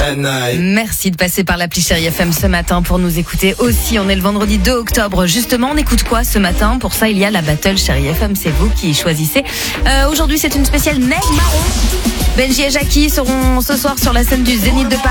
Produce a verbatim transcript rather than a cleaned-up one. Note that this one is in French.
Merci de passer par l'appli Chérie F M ce matin pour nous écouter aussi. On est le vendredi deux octobre. Justement, on écoute quoi ce matin? Pour ça, il y a la battle Chérie F M. C'est vous qui choisissez. Euh, aujourd'hui, c'est une spéciale Neg Marron. Benji et Jackie seront ce soir sur la scène du Zénith de Paris.